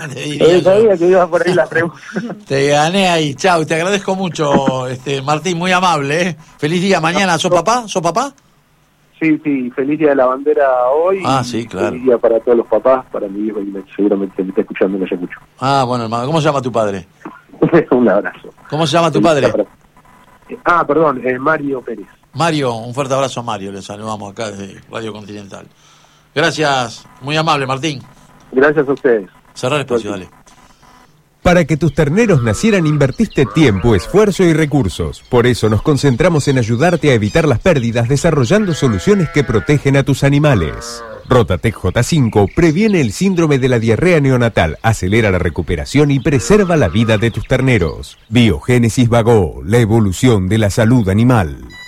Sabía que iba por ahí la pregunta. Te gané ahí. Chau, te agradezco mucho, Martín, muy amable, ¿eh? Feliz día mañana. ¿Sos papá? ¿Sos papá? Sí, feliz día de la bandera hoy. Sí, claro. Feliz día para todos los papás, para mi hijo, que seguramente me está escuchando, no sé mucho. Bueno, hermano, ¿cómo se llama tu padre? Un abrazo. ¿Cómo se llama tu padre? Perdón, Mario Pérez. Mario, un fuerte abrazo a Mario, le saludamos acá desde Radio Continental. Gracias, muy amable, Martín. Gracias a ustedes. Cerrar el espacio, dale. Para que tus terneros nacieran invertiste tiempo, esfuerzo y recursos. Por eso nos concentramos en ayudarte a evitar las pérdidas desarrollando soluciones que protegen a tus animales. Rotatec J5 previene el síndrome de la diarrea neonatal, acelera la recuperación y preserva la vida de tus terneros. Biogénesis Vago, la evolución de la salud animal.